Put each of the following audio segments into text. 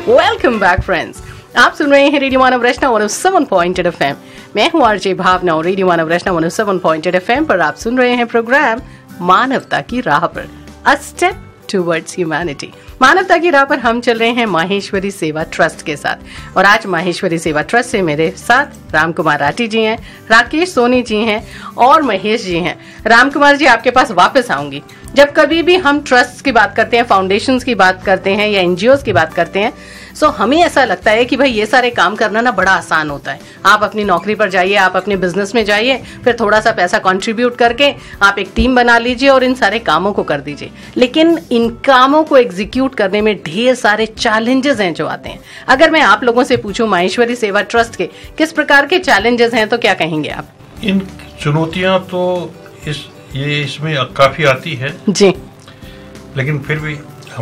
Welcome back friends, आप सुन रहे हैं रेडियो मानव रचना 107.8 FM। मैं हूं आरजे भावना और रेडियो मानव रचना 107.8 FM पर आप सुन रहे हैं प्रोग्राम मानवता की राह पर, अ स्टेप टुवर्ड्स ह्यूमैनिटी। मानवता की राह पर हम चल रहे हैं माहेश्वरी सेवा ट्रस्ट के साथ, और आज माहेश्वरी सेवा ट्रस्ट से मेरे साथ राम कुमार राठी जी हैं, राकेश सोनी जी हैं और महेश जी हैं। राम कुमार जी, आपके पास वापस आऊंगी। जब कभी भी हम ट्रस्ट की बात करते हैं, फाउंडेशंस की बात करते हैं या एनजीओज की बात करते हैं, सो हमें ऐसा लगता है कि भाई ये सारे काम करना ना बड़ा आसान होता है। आप अपनी नौकरी पर जाइए, आप अपने बिजनेस में जाइए, फिर थोड़ा सा पैसा कंट्रीब्यूट करके आप एक टीम बना लीजिए और इन सारे कामों को कर दीजिए। लेकिन इन कामों को एग्जीक्यूट करने में ढेर सारे चैलेंजेस हैं जो आते हैं। अगर मैं आप लोगों से पूछूं माहेश्वरी सेवा ट्रस्ट के किस प्रकार के चैलेंजेस हैं, तो क्या कहेंगे आप? इन चुनौतियां तो इसमें काफी आती है जी, लेकिन फिर भी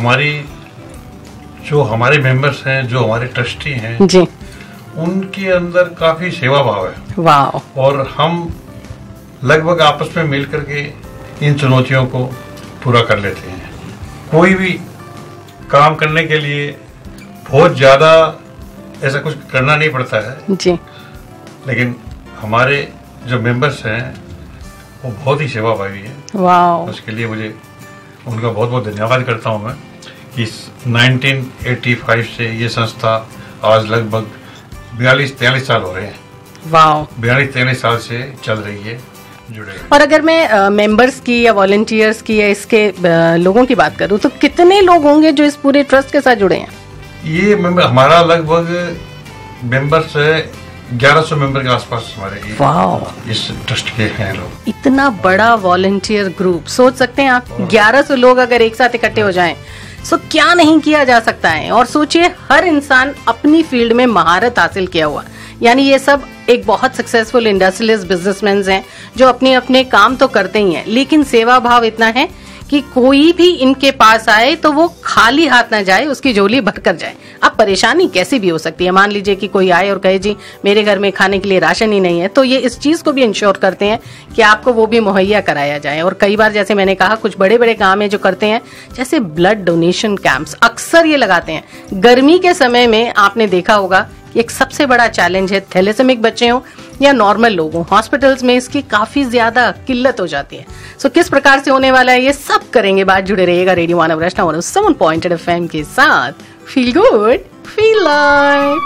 हमारे मेंबर्स हैं, जो हमारे ट्रस्टी हैं जी, उनके अंदर काफी सेवा भाव है। वाह। और हम लगभग आपस में मिल करके इन चुनौतियों को पूरा कर लेते हैं। कोई भी काम करने के लिए बहुत ज्यादा ऐसा कुछ करना नहीं पड़ता है जी, लेकिन हमारे जो मेंबर्स हैं वो बहुत ही सेवाभावी है। वाह। उसके लिए मुझे उनका बहुत बहुत धन्यवाद करता हूँ मैं कि 1985 से ये संस्था आज लगभग 42-43 साल हो रहे हैं। वाह, 42-43 साल से चल रही है, जुड़े हुए। और अगर मैं मेंबर्स की या वॉलंटियर्स की या इसके लोगों की बात करूं तो कितने लोग होंगे जो इस पूरे ट्रस्ट के साथ जुड़े हैं? ये मेंबर हमारा लगभग मेंबर्स 1100 मेंबर के आसपास हमारे इस ट्रस्ट के हैं लोग। इतना बड़ा वॉलंटियर ग्रुप, सोच सकते हैं आप 1100 लोग अगर एक साथ इकट्ठे हो जाएं, सो क्या नहीं किया जा सकता है। और सोचिए, हर इंसान अपनी फील्ड में महारत हासिल किया हुआ, यानी ये सब एक बहुत सक्सेसफुल इंडस्ट्रियलिस्ट बिजनेसमैन हैं जो अपने अपने काम तो करते ही हैं, लेकिन सेवा भाव इतना है कि कोई भी इनके पास आए तो वो खाली हाथ ना जाए, उसकी झोली भर कर जाए। अब परेशानी कैसी भी हो सकती है, मान लीजिए कि कोई आए और कहे जी मेरे घर में खाने के लिए राशन ही नहीं है, तो ये इस चीज को भी इंश्योर करते हैं कि आपको वो भी मुहैया कराया जाए। और कई बार जैसे मैंने कहा, कुछ बड़े बड़े काम है जो करते हैं, जैसे ब्लड डोनेशन कैंप्स अक्सर ये लगाते हैं। गर्मी के समय में आपने देखा होगा, एक सबसे बड़ा चैलेंज है, थैलेसेमिक बच्चे हों या नॉर्मल लोग हों, हॉस्पिटल्स में इसकी काफी ज्यादा किल्लत हो जाती है। सो किस प्रकार से होने वाला है ये सब करेंगे, बात जुड़े रहिएगा रेडियो मानव रचना 107.8 FM के साथ। Feel good, feel like.